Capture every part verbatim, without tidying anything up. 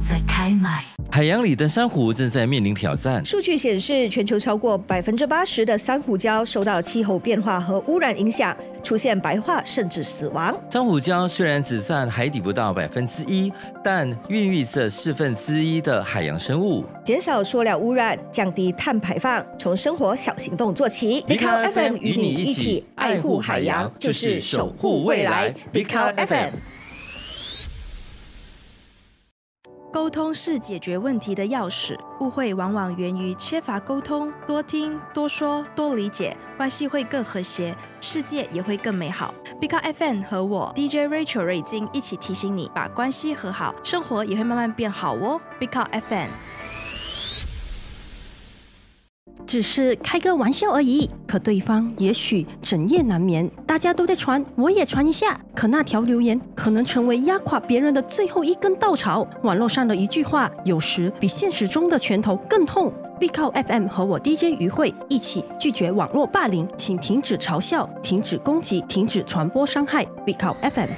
在开麦。 海洋里的珊瑚正在面临挑战。 数据显示，全球超过百分之八十的珊瑚礁受到气候变化和污染影响，出现白化甚至死亡。 珊瑚礁虽然只占海底不到百分之一，但孕育着四分之一的海洋生物。 减少塑料污染，降低碳排放，从生活小行动做起。Big Cow F M 与你一起爱护海洋，就是守护未来。Big Cow F M。 沟通是解决问题的钥匙，误会往往源于缺乏沟通，多听、多说、多理解，关系会更和谐，世界也会更美好。Big Cow F M 和我 D J Rachel 瑞金一起提醒你，把关系和好，生活也会慢慢变好哦。Big Cow F M。 只是开个玩笑而已，可对方也许整夜难眠。大家都在传，我也传一下。可那条留言可能成为压垮别人的最后一根稻草。网络上的一句话，有时比现实中的拳头更痛。Big Cow F M 和我 D J 于慧一起拒绝网络霸凌，请停止嘲笑，停止攻击，停止传播伤害。Big Cow F M。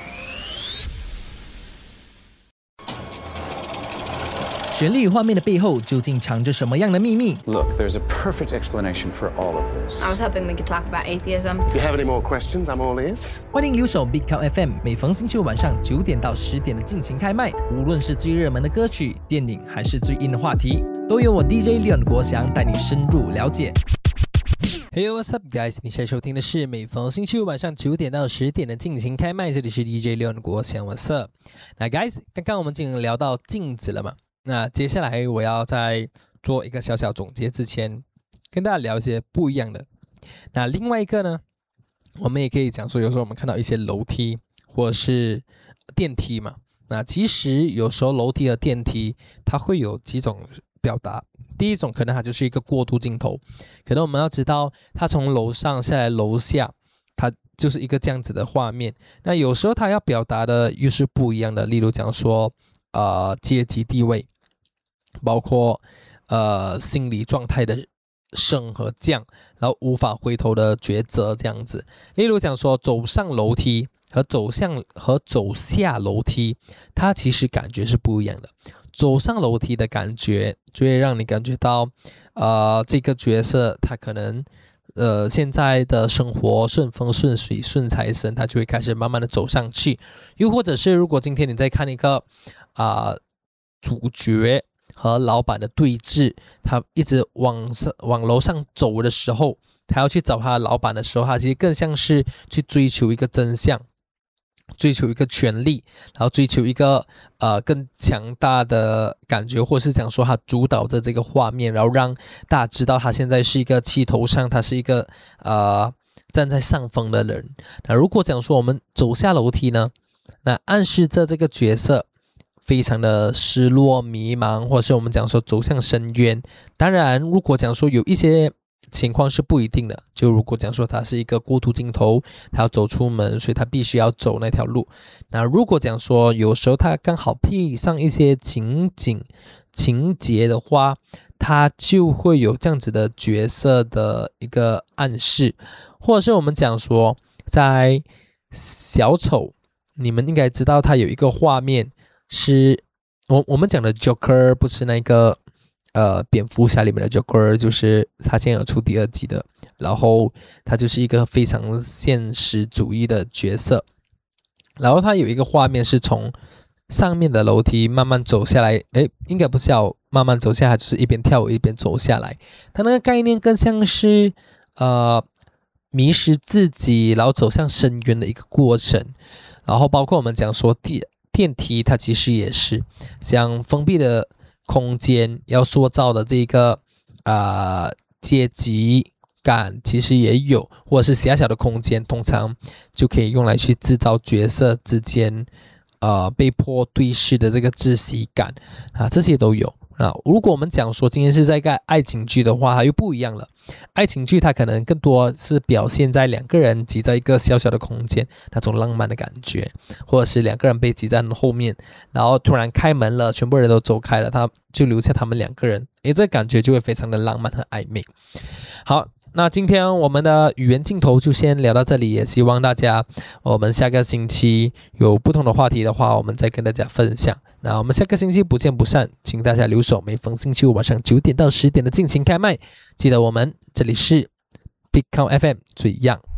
旋律与画面的背后究竟藏着什么样的秘密 Look, there's a perfect explanation for all of this. I was hoping we could talk about atheism. If you have any more questions, I'm all ears. 欢迎留守 Big Cow F M， 每逢星期五晚上九点到十点的尽情开麦，无论是最热门的歌曲、电影，还是最硬的话题，都由我 D J Leon 国祥带你深入了解。Hey, what's up, guys？ 你现在收听的是每逢星期五晚上九点到十点的尽情开麦，这里是 D J Leon 国祥 ，What's up？ 那 guys， 刚刚我们已经聊到镜子了嘛？那接下来我要在做一个小小总结之前，跟大家聊一些不一样的。那另外一个呢，我们也可以讲说，有时候我们看到一些楼梯或者是电梯嘛，那其实有时候楼梯和电梯它会有几种表达。第一种可能它就是一个过渡镜头，可能我们要知道它从楼上下来楼下，它就是一个这样子的画面。那有时候它要表达的又是不一样的，例如讲说呃阶级地位，包括呃心理状态的升和降，然后无法回头的抉择这样子。例如讲说走上楼梯和走向和走下楼梯，它其实感觉是不一样的。走上楼梯的感觉就会让你感觉到呃这个角色他可能呃现在的生活顺风顺水顺财神，他就会开始慢慢的走上去。又或者是如果今天你在看一个啊、呃、主角和老板的对峙，他一直往上往楼上走的时候，他要去找他的老板的时候，他其实更像是去追求一个真相，追求一个权利，然后追求一个呃更强大的感觉，或是讲说他主导着这个画面，然后让大家知道他现在是一个气头上，他是一个呃站在上风的人。那如果讲说我们走下楼梯呢，那暗示着这个角色非常的失落迷茫，或是我们讲说走向深渊。当然如果讲说有一些情况是不一定的，就如果讲说他是一个过渡镜头，他要走出门，所以他必须要走那条路。那如果讲说有时候他刚好配上一些情景情节的话，他就会有这样子的角色的一个暗示。或者是我们讲说在小丑，你们应该知道他有一个画面是我我们讲的 Joker， 不是那个呃蝙蝠侠里面的 Joker， 就是他现在有出第二季的，然后他就是一个非常现实主义的角色。然后他有一个画面是从上面的楼梯慢慢走下来，诶，应该不是要慢慢走下来，就是一边跳舞一边走下来。他那个概念更像是呃迷失自己，然后走向深渊的一个过程。然后包括我们讲说电电梯，它其实也是像封闭的空间要塑造的这个呃阶级感，其实也有，或者是狭小的空间，通常就可以用来去制造角色之间呃被迫对视的这个窒息感啊，这些都有。那如果我们讲说今天是在一个爱情剧的话，它又不一样了。爱情剧它可能更多是表现在两个人挤在一个小小的空间那种浪漫的感觉，或者是两个人被挤在后面，然后突然开门了，全部人都走开了，他就留下他们两个人，诶，这感觉就会非常的浪漫和暧昧。好， 那今天我们的语言镜头就先聊到这里，也希望大家我们下个星期有不同的话题的话，我们再跟大家分享。那我们下个星期不见不散，请大家留守每逢星期五晚上九点到十点的尽情开麦，记得我们这里是 Big Count F M 最样。